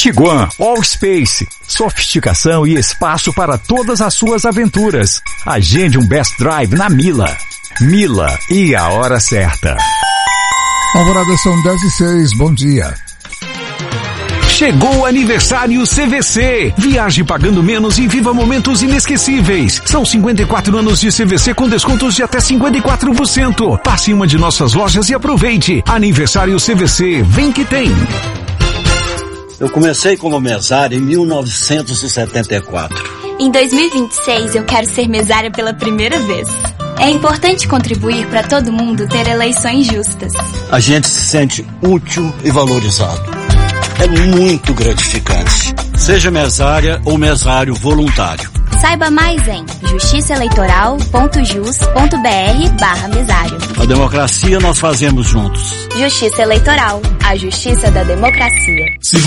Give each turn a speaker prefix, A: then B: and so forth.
A: Tiguan Allspace, sofisticação e espaço para todas as suas aventuras. Agende um Best Drive na Mila. Mila e a hora certa.
B: Alvorada, são 10h06, bom dia.
A: Chegou o aniversário CVC. Viaje pagando menos e viva momentos inesquecíveis. São 54 anos de CVC com descontos de até 54%. Passe em uma de nossas lojas e aproveite. Aniversário CVC, vem que tem.
C: Eu comecei como mesário em 1974.
D: Em 2026 eu quero ser mesária pela primeira vez. É importante contribuir para todo mundo ter eleições justas.
C: A gente se sente útil e valorizado. É muito gratificante. Seja mesária ou mesário voluntário.
D: Saiba mais em justiçaeleitoral.jus.br/mesário.
C: A democracia nós fazemos juntos.
D: Justiça Eleitoral, a justiça da democracia.